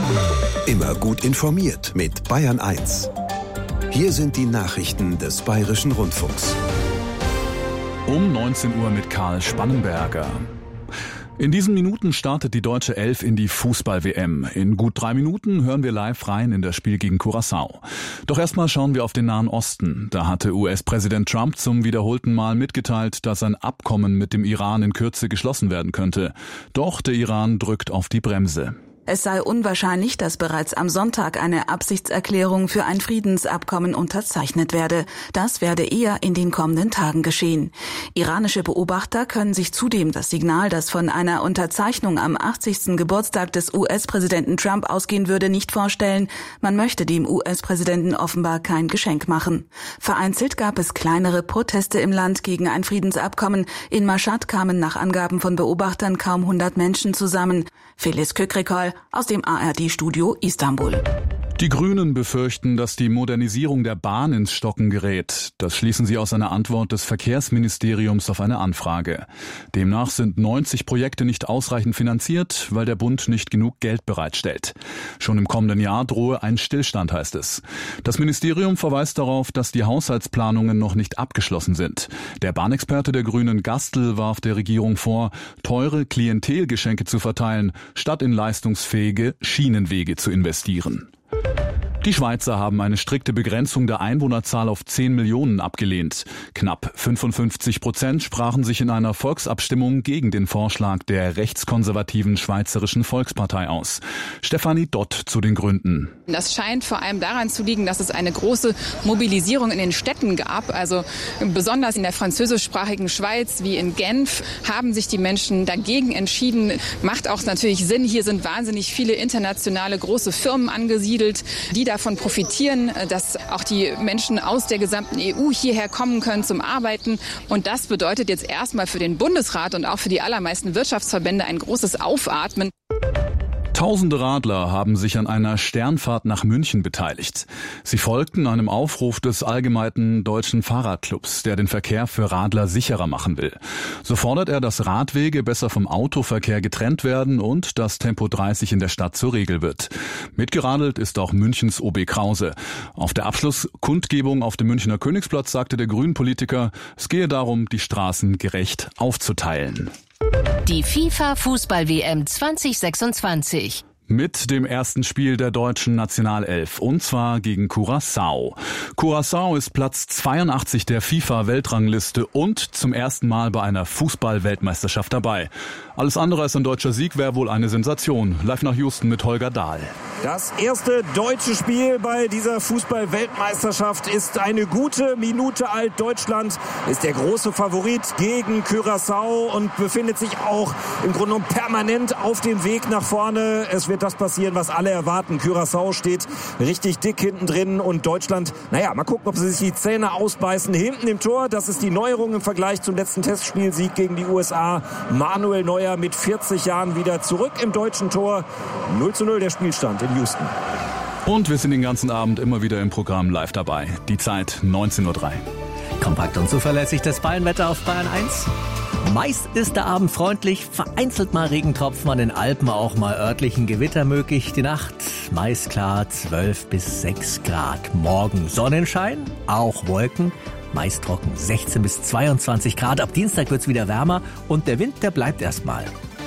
Immer gut informiert mit Bayern 1. Hier sind die Nachrichten des Bayerischen Rundfunks. Um 19 Uhr mit Karl Spannenberger. In diesen Minuten startet die deutsche Elf in die Fußball-WM. In gut 3 Minuten hören wir live rein in das Spiel gegen Curaçao. Doch erstmal schauen wir auf den Nahen Osten. Da hatte US-Präsident Trump zum wiederholten Mal mitgeteilt, dass ein Abkommen mit dem Iran in Kürze geschlossen werden könnte. Doch der Iran drückt auf die Bremse. Es sei unwahrscheinlich, dass bereits am Sonntag eine Absichtserklärung für ein Friedensabkommen unterzeichnet werde. Das werde eher in den kommenden Tagen geschehen. Iranische Beobachter können sich zudem das Signal, das von einer Unterzeichnung am 80. Geburtstag des US-Präsidenten Trump ausgehen würde, nicht vorstellen. Man möchte dem US-Präsidenten offenbar kein Geschenk machen. Vereinzelt gab es kleinere Proteste im Land gegen ein Friedensabkommen. In Mashhad kamen nach Angaben von Beobachtern kaum 100 Menschen zusammen. Filiz Kökrikol aus dem ARD-Studio Istanbul. Die Grünen befürchten, dass die Modernisierung der Bahn ins Stocken gerät. Das schließen sie aus einer Antwort des Verkehrsministeriums auf eine Anfrage. Demnach sind 90 Projekte nicht ausreichend finanziert, weil der Bund nicht genug Geld bereitstellt. Schon im kommenden Jahr drohe ein Stillstand, heißt es. Das Ministerium verweist darauf, dass die Haushaltsplanungen noch nicht abgeschlossen sind. Der Bahnexperte der Grünen Gastl warf der Regierung vor, teure Klientelgeschenke zu verteilen, statt in leistungsfähige Schienenwege zu investieren. Die Schweizer haben eine strikte Begrenzung der Einwohnerzahl auf 10 Millionen abgelehnt. Knapp 55% sprachen sich in einer Volksabstimmung gegen den Vorschlag der rechtskonservativen Schweizerischen Volkspartei aus. Stefanie Dott zu den Gründen. Das scheint vor allem daran zu liegen, dass es eine große Mobilisierung in den Städten gab. Also besonders in der französischsprachigen Schweiz wie in Genf haben sich die Menschen dagegen entschieden. Macht auch natürlich Sinn. Hier sind wahnsinnig viele internationale große Firmen angesiedelt, die davon profitieren, dass auch die Menschen aus der gesamten EU hierher kommen können zum Arbeiten. Und das bedeutet jetzt erstmal für den Bundesrat und auch für die allermeisten Wirtschaftsverbände ein großes Aufatmen. Tausende Radler haben sich an einer Sternfahrt nach München beteiligt. Sie folgten einem Aufruf des Allgemeinen Deutschen Fahrradclubs, der den Verkehr für Radler sicherer machen will. So fordert er, dass Radwege besser vom Autoverkehr getrennt werden und dass Tempo 30 in der Stadt zur Regel wird. Mitgeradelt ist auch Münchens OB Krause. Auf der Abschlusskundgebung auf dem Münchner Königsplatz sagte der Grünen-Politiker, es gehe darum, die Straßen gerecht aufzuteilen. Die FIFA-Fußball-WM 2026. Mit dem ersten Spiel der deutschen Nationalelf, und zwar gegen Curaçao. Curaçao ist Platz 82 der FIFA-Weltrangliste und zum ersten Mal bei einer Fußball-Weltmeisterschaft dabei. Alles andere als ein deutscher Sieg wäre wohl eine Sensation. Live nach Houston mit Holger Dahl. Das erste deutsche Spiel bei dieser Fußball-Weltmeisterschaft ist eine gute Minute alt. Deutschland ist der große Favorit gegen Curaçao und befindet sich auch im Grunde genommen permanent auf dem Weg nach vorne. Es wird das passieren, was alle erwarten. Curaçao steht richtig dick hinten drin und Deutschland, mal gucken, ob sie sich die Zähne ausbeißen. Hinten im Tor, das ist die Neuerung im Vergleich zum letzten Testspielsieg gegen die USA. Manuel Neuer mit 40 Jahren wieder zurück im deutschen Tor. 0:0 der Spielstand in Houston. Und wir sind den ganzen Abend immer wieder im Programm live dabei. Die Zeit 19:03 Uhr. Kompakt und zuverlässig das Bayernwetter auf Bayern 1. Meist ist der Abend freundlich, vereinzelt mal Regentropfen, an den Alpen auch mal örtlichen Gewitter möglich. Die Nacht meist klar, 12 bis 6 Grad. Morgen Sonnenschein, auch Wolken, meist trocken, 16 bis 22 Grad. Ab Dienstag wird's wieder wärmer und der Wind, der bleibt erstmal.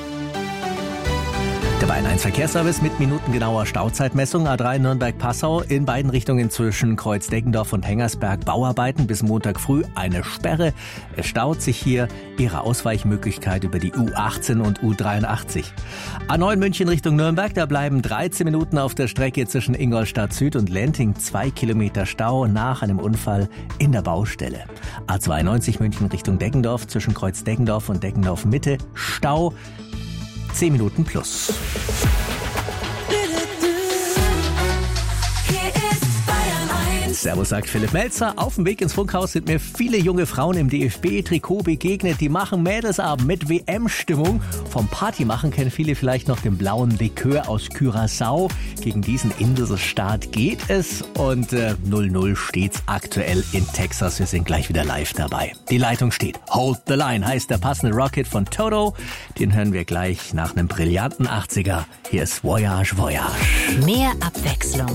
Der Bayern 1 Verkehrsservice mit minutengenauer Stauzeitmessung. A3 Nürnberg-Passau in beiden Richtungen zwischen Kreuz-Deggendorf und Hengersberg. Bauarbeiten bis Montag früh eine Sperre. Es staut sich hier. Ihre Ausweichmöglichkeit über die U18 und U83. A9 München Richtung Nürnberg. Da bleiben 13 Minuten auf der Strecke zwischen Ingolstadt Süd und Lenting. 2 Kilometer Stau nach einem Unfall in der Baustelle. A92 München Richtung Deggendorf zwischen Kreuz-Deggendorf und Deggendorf Mitte. Stau. 10 Minuten plus. Hier ist Bayern 1. Servus, sagt Philipp Melzer. Auf dem Weg ins Funkhaus sind mir viele junge Frauen im DFB-Trikot begegnet. Die machen Mädelsabend mit WM-Stimmung. Vom Partymachen kennen viele vielleicht noch den blauen Likör aus Curaçao. Gegen diesen Inselstaat geht es und 0-0 steht's aktuell in Texas. Wir sind gleich wieder live dabei. Die Leitung steht. Hold the Line heißt der passende Rocket von Toto. Den hören wir gleich nach einem brillanten 80er. Hier ist Voyage, Voyage. Mehr Abwechslung